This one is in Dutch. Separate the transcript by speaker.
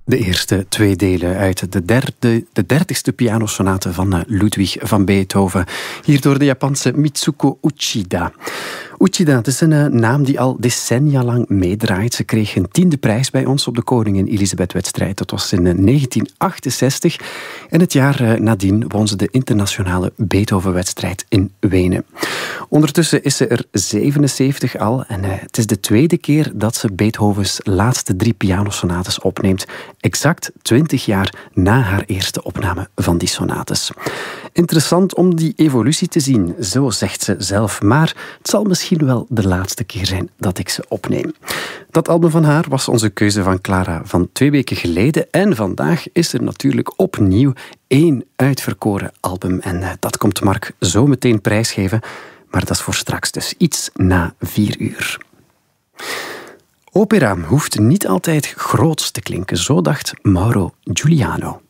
Speaker 1: De eerste twee delen uit de 30ste pianosonate van Ludwig van Beethoven. Hier door de Japanse Mitsuko Uchida. Uchida, het is een naam die al decennia lang meedraait. Ze kreeg een 10e prijs bij ons op de Koningin Elisabeth-wedstrijd. Dat was in 1968. En het jaar nadien won ze de internationale Beethoven-wedstrijd in Wenen. Ondertussen is ze er 77 al. En het is de tweede keer dat ze Beethovens laatste 3 pianosonates opneemt. Exact 20 jaar na haar eerste opname van die sonates. Interessant om die evolutie te zien, zo zegt ze zelf. Maar het zal misschien wel de laatste keer zijn dat ik ze opneem. Dat album van haar was onze keuze van Clara van 2 weken geleden. En vandaag is er natuurlijk opnieuw 1 uitverkoren album. En dat komt Mark zo meteen prijsgeven. Maar dat is voor straks, dus iets na 4 uur. Opera hoeft niet altijd groots te klinken, zo dacht Mauro Giuliano.